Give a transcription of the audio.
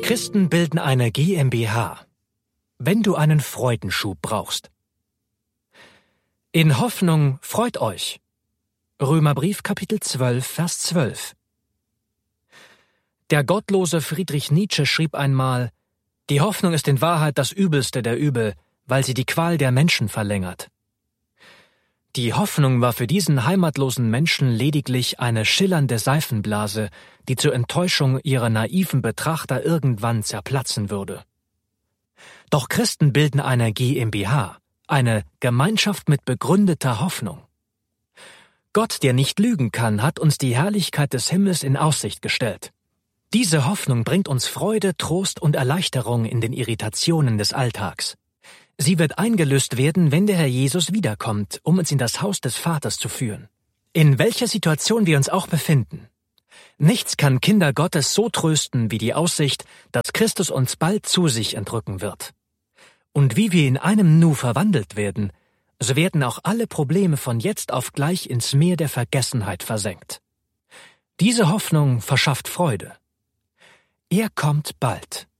Christen bilden eine GmbH. Wenn du einen Freudenschub brauchst. In Hoffnung freut euch. Römerbrief Kapitel 12, Vers 12. Der gottlose Friedrich Nietzsche schrieb einmal: Die Hoffnung ist in Wahrheit das Übelste der Übel, weil sie die Qual der Menschen verlängert. Die Hoffnung war für diesen heimatlosen Menschen lediglich eine schillernde Seifenblase, die zur Enttäuschung ihrer naiven Betrachter irgendwann zerplatzen würde. Doch Christen bilden eine GmbH, eine Gemeinschaft mit begründeter Hoffnung. Gott, der nicht lügen kann, hat uns die Herrlichkeit des Himmels in Aussicht gestellt. Diese Hoffnung bringt uns Freude, Trost und Erleichterung in den Irritationen des Alltags. Sie wird eingelöst werden, wenn der Herr Jesus wiederkommt, um uns in das Haus des Vaters zu führen. In welcher Situation wir uns auch befinden. Nichts kann Kinder Gottes so trösten wie die Aussicht, dass Christus uns bald zu sich entrücken wird. Und wie wir in einem Nu verwandelt werden, so werden auch alle Probleme von jetzt auf gleich ins Meer der Vergessenheit versenkt. Diese Hoffnung verschafft Freude. Er kommt bald.